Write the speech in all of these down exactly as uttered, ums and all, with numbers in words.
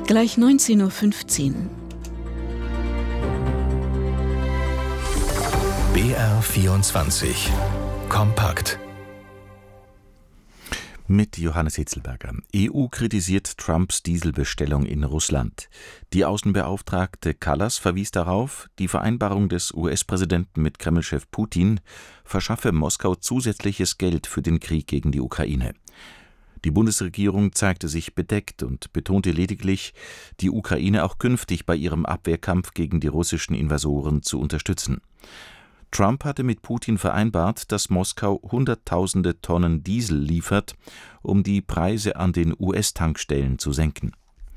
Gleich neunzehn Uhr fünfzehn. B R vierundzwanzig. Kompakt. Mit Johannes Hitzelberger. E U kritisiert Trumps Dieselbestellung in Russland. Die Außenbeauftragte Kallas verwies darauf, die Vereinbarung des U S-Präsidenten mit Kremlchef Putin verschaffe Moskau zusätzliches Geld für den Krieg gegen die Ukraine. Die Bundesregierung zeigte sich bedeckt und betonte lediglich, die Ukraine auch künftig bei ihrem Abwehrkampf gegen die russischen Invasoren zu unterstützen. Trump hatte mit Putin vereinbart, dass Moskau Hunderttausende Tonnen Diesel liefert, um die Preise an den U S-Tankstellen zu senken.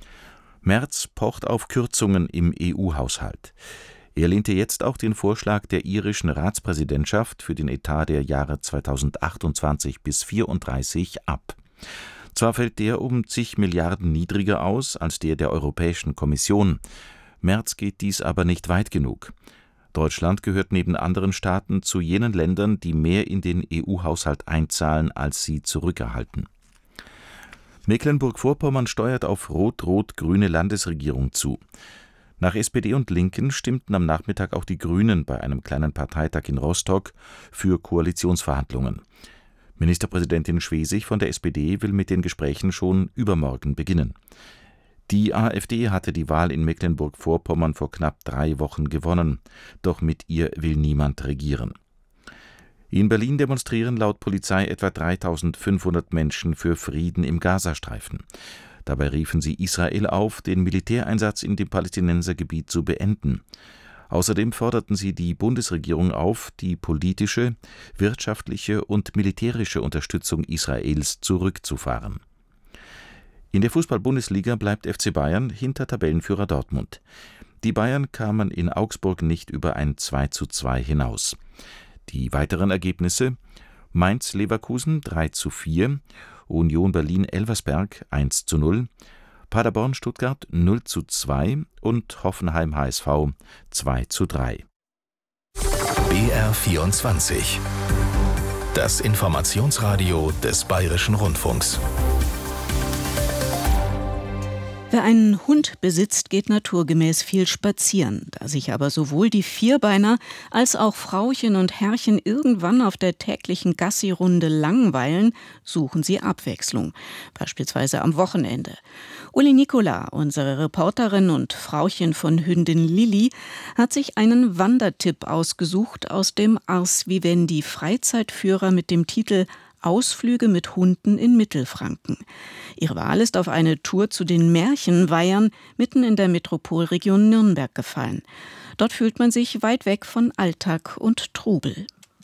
Merz pocht auf Kürzungen im E U-Haushalt. Er lehnte jetzt auch den Vorschlag der irischen Ratspräsidentschaft für den Etat der Jahre zweitausendachtundzwanzig bis vierunddreißig ab. Zwar fällt der um zig Milliarden niedriger aus als der der Europäischen Kommission. Merz geht dies aber nicht weit genug. Deutschland gehört neben anderen Staaten zu jenen Ländern, die mehr in den E U-Haushalt einzahlen, als sie zurückerhalten. Mecklenburg-Vorpommern steuert auf rot-rot-grüne Landesregierung zu. Nach S P D und Linken stimmten am Nachmittag auch die Grünen bei einem kleinen Parteitag in Rostock für Koalitionsverhandlungen. Ministerpräsidentin Schwesig von der S P D will mit den Gesprächen schon übermorgen beginnen. Die AfD hatte die Wahl in Mecklenburg-Vorpommern vor knapp drei Wochen gewonnen, doch mit ihr will niemand regieren. In Berlin demonstrieren laut Polizei etwa dreitausendfünfhundert Menschen für Frieden im Gazastreifen. Dabei riefen sie Israel auf, den Militäreinsatz in dem Palästinensergebiet zu beenden. Außerdem forderten sie die Bundesregierung auf, die politische, wirtschaftliche und militärische Unterstützung Israels zurückzufahren. In der Fußball-Bundesliga bleibt F C Bayern hinter Tabellenführer Dortmund. Die Bayern kamen in Augsburg nicht über ein zwei zu zwei hinaus. Die weiteren Ergebnisse: Mainz-Leverkusen drei zu vier, Union Berlin-Elversberg eins zu null, Paderborn-Stuttgart null zu zwei und Hoffenheim-H S V zwei zu drei. B R vierundzwanzig. Das Informationsradio des Bayerischen Rundfunks. Wer einen Hund besitzt, geht naturgemäß viel spazieren. Da sich aber sowohl die Vierbeiner als auch Frauchen und Herrchen irgendwann auf der täglichen Gassi-Runde langweilen, suchen sie Abwechslung, beispielsweise am Wochenende. Uli Nicola, unsere Reporterin und Frauchen von Hündin Lilli, hat sich einen Wandertipp ausgesucht aus dem Ars Vivendi Freizeitführer mit dem Titel Ausflüge mit Hunden in Mittelfranken. Ihre Wahl ist auf eine Tour zu den Märchenweihern mitten in der Metropolregion Nürnberg gefallen. Dort fühlt man sich weit weg von Alltag und Trubel.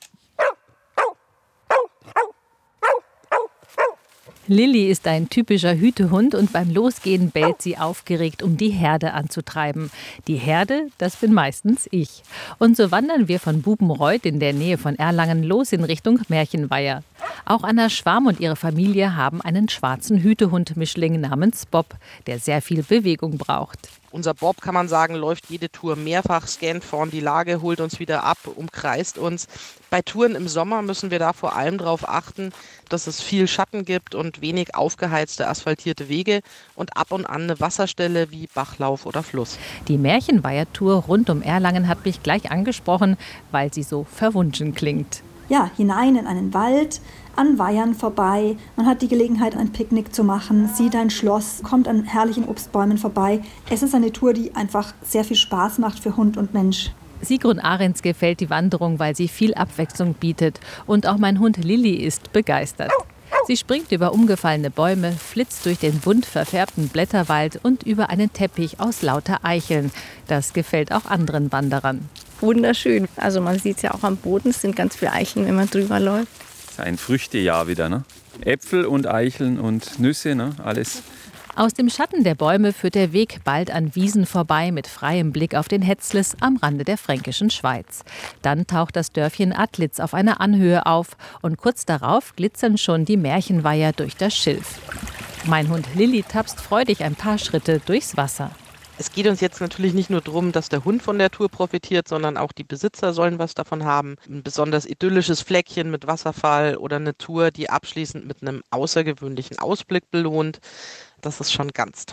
Lilli ist ein typischer Hütehund und beim Losgehen bellt sie aufgeregt, um die Herde anzutreiben. Die Herde, das bin meistens ich. Und so wandern wir von Bubenreuth in der Nähe von Erlangen los in Richtung Märchenweiher. Auch Anna Schwarm und ihre Familie haben einen schwarzen Hütehund-Mischling namens Bob, der sehr viel Bewegung braucht. Unser Bob, kann man sagen, läuft jede Tour mehrfach, scannt vorn die Lage, holt uns wieder ab, umkreist uns. Bei Touren im Sommer müssen wir da vor allem darauf achten, dass es viel Schatten gibt und wenig aufgeheizte, asphaltierte Wege und ab und an eine Wasserstelle wie Bachlauf oder Fluss. Die Märchenweiher-Tour rund um Erlangen hat mich gleich angesprochen, weil sie so verwunschen klingt. Ja, hinein in einen Wald, an Weihern vorbei. Man hat die Gelegenheit, ein Picknick zu machen, sieht ein Schloss, kommt an herrlichen Obstbäumen vorbei. Es ist eine Tour, die einfach sehr viel Spaß macht für Hund und Mensch. Sigrun Ahrens gefällt die Wanderung, weil sie viel Abwechslung bietet. Und auch mein Hund Lilli ist begeistert. Sie springt über umgefallene Bäume, flitzt durch den bunt verfärbten Blätterwald und über einen Teppich aus lauter Eicheln. Das gefällt auch anderen Wanderern. Wunderschön. Also man sieht es ja auch am Boden, es sind ganz viele Eicheln, wenn man drüber läuft. Es ist ein Früchtejahr wieder, ne? Äpfel und Eicheln und Nüsse, ne? Alles. Aus dem Schatten der Bäume führt der Weg bald an Wiesen vorbei mit freiem Blick auf den Hetzles am Rande der fränkischen Schweiz. Dann taucht das Dörfchen Attlitz auf einer Anhöhe auf und kurz darauf glitzern schon die Märchenweiher durch das Schilf. Mein Hund Lilli tapst freudig ein paar Schritte durchs Wasser. Es geht uns jetzt natürlich nicht nur darum, dass der Hund von der Tour profitiert, sondern auch die Besitzer sollen was davon haben. Ein besonders idyllisches Fleckchen mit Wasserfall oder eine Tour, die abschließend mit einem außergewöhnlichen Ausblick belohnt. Das ist schon ganz toll.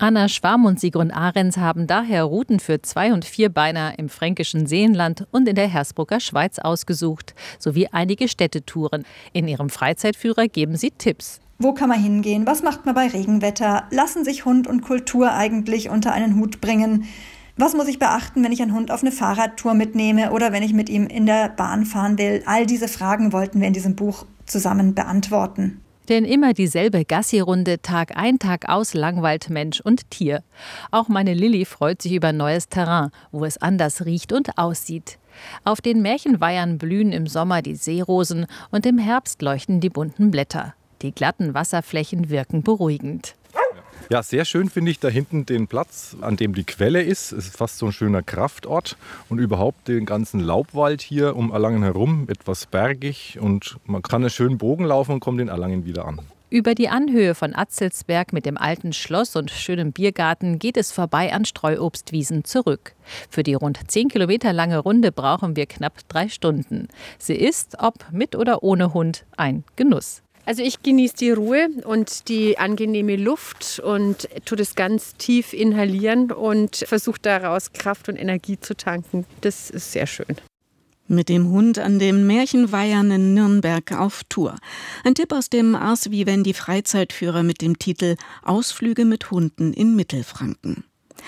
Anna Schwarm und Sigrun Ahrens haben daher Routen für Zwei- und Vierbeiner im fränkischen Seenland und in der Hersbrucker Schweiz ausgesucht, sowie einige Städtetouren. In ihrem Freizeitführer geben sie Tipps. Wo kann man hingehen? Was macht man bei Regenwetter? Lassen sich Hund und Kultur eigentlich unter einen Hut bringen? Was muss ich beachten, wenn ich einen Hund auf eine Fahrradtour mitnehme oder wenn ich mit ihm in der Bahn fahren will? All diese Fragen wollten wir in diesem Buch zusammen beantworten. Denn immer dieselbe Gassi-Runde, Tag ein, Tag aus, langweilt Mensch und Tier. Auch meine Lilly freut sich über neues Terrain, wo es anders riecht und aussieht. Auf den Märchenweihern blühen im Sommer die Seerosen und im Herbst leuchten die bunten Blätter. Die glatten Wasserflächen wirken beruhigend. Ja, sehr schön finde ich da hinten den Platz, an dem die Quelle ist. Es ist fast so ein schöner Kraftort und überhaupt den ganzen Laubwald hier um Erlangen herum, etwas bergig und man kann einen schönen Bogen laufen und kommt in Erlangen wieder an. Über die Anhöhe von Atzelsberg mit dem alten Schloss und schönem Biergarten geht es vorbei an Streuobstwiesen zurück. Für die rund zehn Kilometer lange Runde brauchen wir knapp drei Stunden. Sie ist, ob mit oder ohne Hund, ein Genuss. Also ich genieße die Ruhe und die angenehme Luft und tue das ganz tief inhalieren und versuche daraus Kraft und Energie zu tanken. Das ist sehr schön. Mit dem Hund an den Märchenweihern in Nürnberg auf Tour. Ein Tipp aus dem Ars Vivendi Freizeitführer mit dem Titel Ausflüge mit Hunden in Mittelfranken.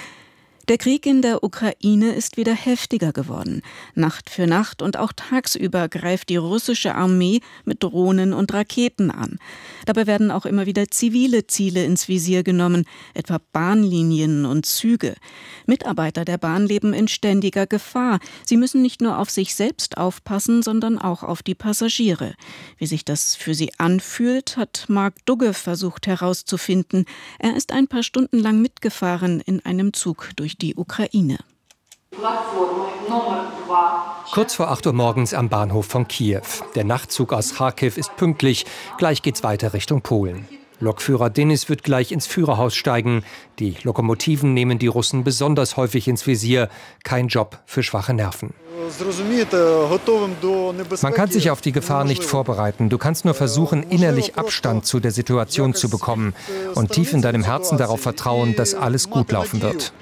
Der Krieg in der Ukraine ist wieder heftiger geworden. Nacht für Nacht und auch tagsüber greift die russische Armee mit Drohnen und Raketen an. Dabei werden auch immer wieder zivile Ziele ins Visier genommen, etwa Bahnlinien und Züge. Mitarbeiter der Bahn leben in ständiger Gefahr. Sie müssen nicht nur auf sich selbst aufpassen, sondern auch auf die Passagiere. Wie sich das für sie anfühlt, hat Marc Dugge versucht herauszufinden. Er ist ein paar Stunden lang mitgefahren in einem Zug durch die Ukraine. Kurz vor acht Uhr morgens am Bahnhof von Kiew. Der Nachtzug aus Charkiw ist pünktlich. Gleich geht's weiter Richtung Polen. Lokführer Denis wird gleich ins Führerhaus steigen. Die Lokomotiven nehmen die Russen besonders häufig ins Visier. Kein Job für schwache Nerven. Man kann sich auf die Gefahr nicht vorbereiten. Du kannst nur versuchen, innerlich Abstand zu der Situation zu bekommen und tief in deinem Herzen darauf vertrauen, dass alles gut laufen wird.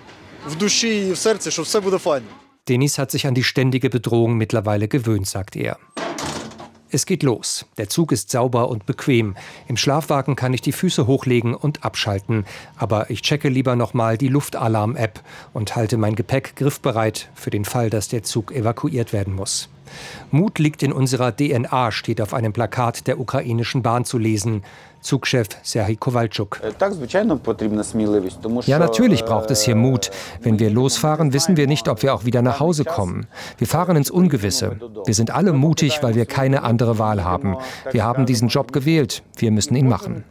Denis hat sich an die ständige Bedrohung mittlerweile gewöhnt, sagt er. Es geht los. Der Zug ist sauber und bequem. Im Schlafwagen kann ich die Füße hochlegen und abschalten. Aber ich checke lieber nochmal die Luftalarm-App und halte mein Gepäck griffbereit für den Fall, dass der Zug evakuiert werden muss. Mut liegt in unserer D N A, steht auf einem Plakat der ukrainischen Bahn zu lesen. Zugchef Serhij Kowalczuk. Ja, natürlich braucht es hier Mut. Wenn wir losfahren, wissen wir nicht, ob wir auch wieder nach Hause kommen. Wir fahren ins Ungewisse. Wir sind alle mutig, weil wir keine andere Wahl haben. Wir haben diesen Job gewählt. Wir müssen ihn machen.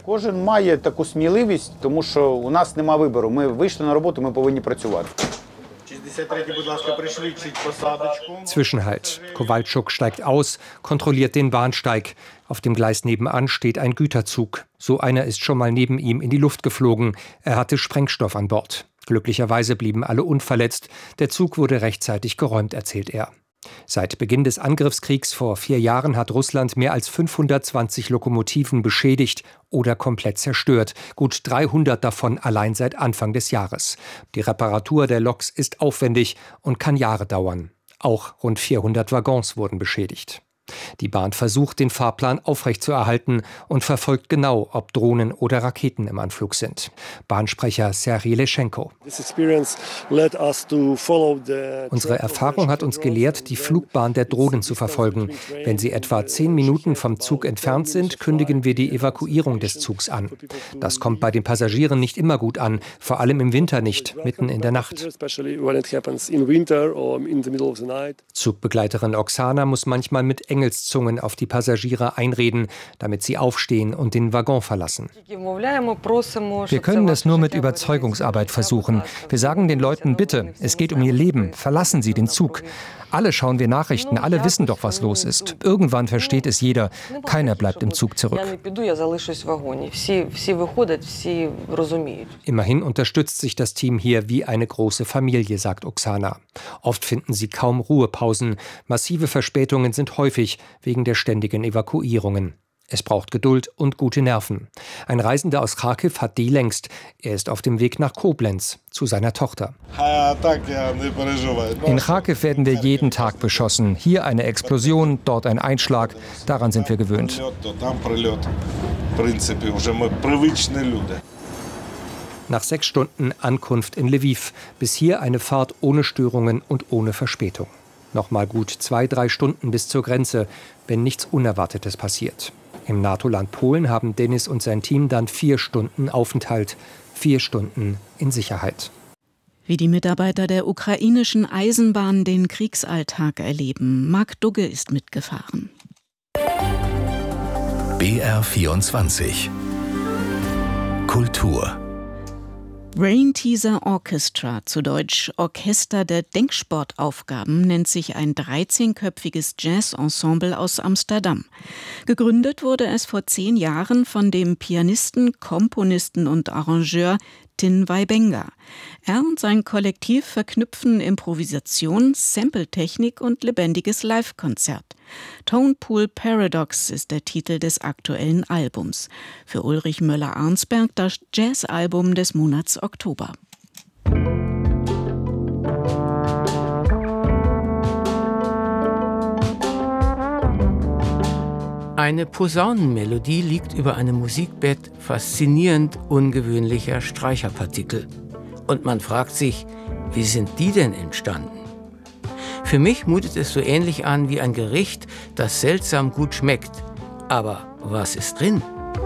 Zwischenhalt. Kowalczuk steigt aus, kontrolliert den Bahnsteig. Auf dem Gleis nebenan steht ein Güterzug. So einer ist schon mal neben ihm in die Luft geflogen. Er hatte Sprengstoff an Bord. Glücklicherweise blieben alle unverletzt. Der Zug wurde rechtzeitig geräumt, erzählt er. Seit Beginn des Angriffskriegs vor vier Jahren hat Russland mehr als fünfhundertzwanzig Lokomotiven beschädigt oder komplett zerstört. Gut dreihundert davon allein seit Anfang des Jahres. Die Reparatur der Loks ist aufwendig und kann Jahre dauern. Auch rund vierhundert Waggons wurden beschädigt. Die Bahn versucht, den Fahrplan aufrechtzuerhalten und verfolgt genau, ob Drohnen oder Raketen im Anflug sind. Bahnsprecher Serhij Leschenko. Unsere Erfahrung hat uns gelehrt, die Flugbahn der Drohnen zu verfolgen. Wenn sie etwa zehn Minuten vom Zug entfernt sind, kündigen wir die Evakuierung des Zugs an. Das kommt bei den Passagieren nicht immer gut an, vor allem im Winter nicht, mitten in der Nacht. Zugbegleiterin Oksana muss manchmal mit Engelszungen auf die Passagiere einreden, damit sie aufstehen und den Waggon verlassen. Wir können es nur mit Überzeugungsarbeit versuchen. Wir sagen den Leuten, bitte, es geht um ihr Leben, verlassen Sie den Zug. Alle schauen wir Nachrichten, alle wissen doch, was los ist. Irgendwann versteht es jeder. Keiner bleibt im Zug zurück. Immerhin unterstützt sich das Team hier wie eine große Familie, sagt Oksana. Oft finden sie kaum Ruhepausen. Massive Verspätungen sind häufig wegen der ständigen Evakuierungen. Es braucht Geduld und gute Nerven. Ein Reisender aus Charkiw hat die längst. Er ist auf dem Weg nach Koblenz zu seiner Tochter. In Charkiw werden wir jeden Tag beschossen. Hier eine Explosion, dort ein Einschlag. Daran sind wir gewöhnt. Nach sechs Stunden Ankunft in Lwiw. Bis hier eine Fahrt ohne Störungen und ohne Verspätung. Nochmal gut zwei, drei Stunden bis zur Grenze, wenn nichts Unerwartetes passiert. Im NATO-Land Polen haben Dennis und sein Team dann vier Stunden Aufenthalt. Vier Stunden in Sicherheit. Wie die Mitarbeiter der ukrainischen Eisenbahn den Kriegsalltag erleben. Marc Dugge ist mitgefahren. B R vierundzwanzig Kultur. Brain Teaser Orchestra, zu Deutsch Orchester der Denksportaufgaben, nennt sich ein dreizehnköpfiges Jazz-Ensemble aus Amsterdam. Gegründet wurde es vor zehn Jahren von dem Pianisten, Komponisten und Arrangeur Tin Waibenga. Er und sein Kollektiv verknüpfen Improvisation, Sampletechnik und lebendiges Live-Konzert. Tone Pool Paradox ist der Titel des aktuellen Albums. Für Ulrich Möller-Arnsberg das Jazzalbum des Monats Oktober. Eine Posaunenmelodie liegt über einem Musikbett faszinierend ungewöhnlicher Streicherpartikel. Und man fragt sich, wie sind die denn entstanden? Für mich mutet es so ähnlich an wie ein Gericht, das seltsam gut schmeckt. Aber was ist drin?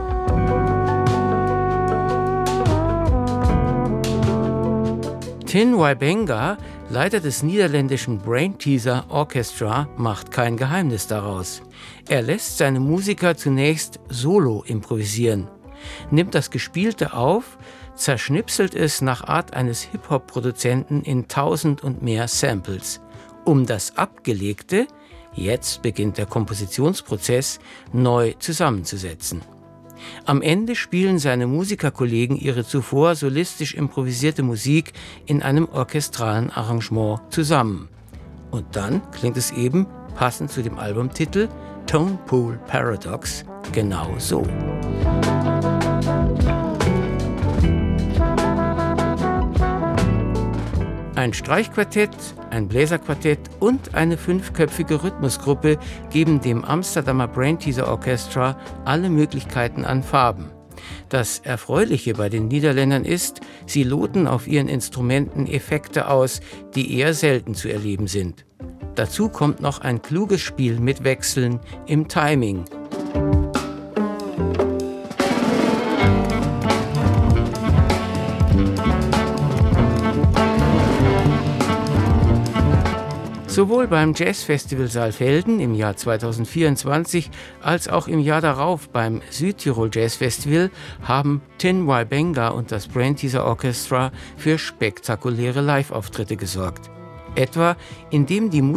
Tin Waibenga, Leiter des niederländischen Brain Teaser Orchestra, macht kein Geheimnis daraus. Er lässt seine Musiker zunächst solo improvisieren, nimmt das Gespielte auf, zerschnipselt es nach Art eines Hip-Hop-Produzenten in tausend und mehr Samples. Um das Abgelegte, jetzt beginnt der Kompositionsprozess, neu zusammenzusetzen. Am Ende spielen seine Musikerkollegen ihre zuvor solistisch improvisierte Musik in einem orchestralen Arrangement zusammen. Und dann klingt es eben, passend zu dem Albumtitel, Tone Pool Paradox, genau so. Ein Streichquartett, ein Bläserquartett und eine fünfköpfige Rhythmusgruppe geben dem Amsterdamer Brain Teaser Orchestra alle Möglichkeiten an Farben. Das Erfreuliche bei den Niederländern ist, sie loten auf ihren Instrumenten Effekte aus, die eher selten zu erleben sind. Dazu kommt noch ein kluges Spiel mit Wechseln im Timing. Sowohl beim Jazzfestival Saalfelden im Jahr zweitausendvierundzwanzig als auch im Jahr darauf beim Südtirol Jazz Festival haben Tin Waibenga und das Brain Teaser Orchestra für spektakuläre Live-Auftritte gesorgt. Etwa indem die